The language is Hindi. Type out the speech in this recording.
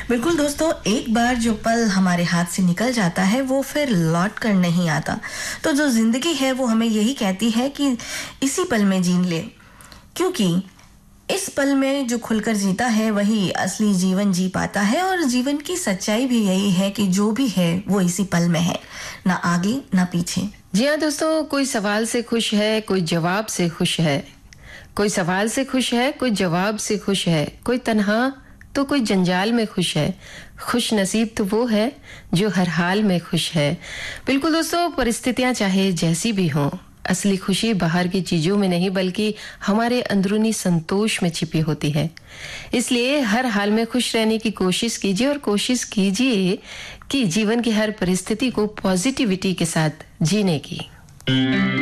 बिल्कुल दोस्तों, एक बार जो पल हमारे हाथ से निकल जाता है वो फिर लौट कर नहीं आता। तो जो जिंदगी है वो हमें यही कहती है कि इसी पल में जी ले, क्योंकि इस पल में जो खुलकर जीता है वही असली जीवन जी पाता है। और जीवन की सच्चाई भी यही है कि जो भी है वो इसी पल में है, ना आगे ना पीछे। जी हाँ दोस्तों, कोई सवाल से खुश है, कोई जवाब से खुश है। कोई सवाल से खुश है, कोई जवाब से खुश है। कोई तन्हा तो कोई जंजाल में खुश है। खुश नसीब तो वो है जो हर हाल में खुश है। बिल्कुल दोस्तों, परिस्थितियां चाहे जैसी भी हों, असली खुशी बाहर की चीजों में नहीं बल्कि हमारे अंदरूनी संतोष में छिपी होती है। इसलिए हर हाल में खुश रहने की कोशिश कीजिए और कोशिश कीजिए कि जीवन की हर परिस्थिति को पॉजिटिविटी के साथ जीने की।